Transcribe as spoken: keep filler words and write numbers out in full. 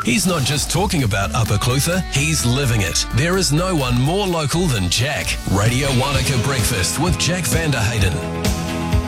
He's not just talking about Upper Clutha, he's living it. There is no one more local than Jack. Radio Wanaka Breakfast with Jack Van der Hayden.